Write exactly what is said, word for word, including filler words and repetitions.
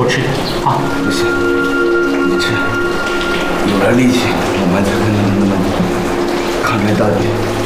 多吃点啊。 不行，你吃，有了力气，我们才能那么抗战到底。